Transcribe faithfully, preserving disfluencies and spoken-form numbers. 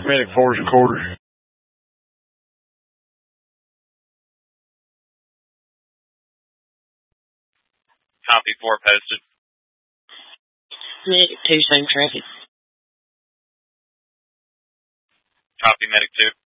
Medic four is recorded. Copy four posted. Medic two, same traffic. Copy medic two.